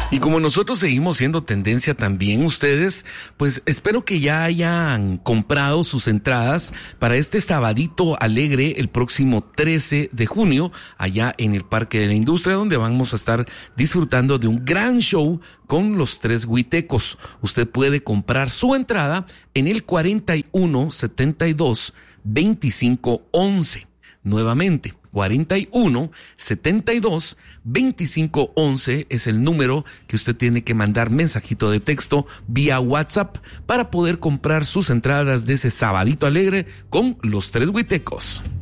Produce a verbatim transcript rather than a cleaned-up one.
Y como nosotros seguimos siendo tendencia también, ustedes, pues espero que ya hayan comprado sus entradas para este sabadito alegre el próximo trece de junio, allá en el Parque de la Industria, donde vamos a estar disfrutando de un gran show con los tres huitecos. Usted puede comprar su entrada en el cuarenta y uno setenta y dos veinticinco once. Nuevamente, cuarenta y uno setenta y dos veinticinco once es el número que usted tiene que mandar mensajito de texto vía WhatsApp para poder comprar sus entradas de ese sabadito alegre con los tres huitecos.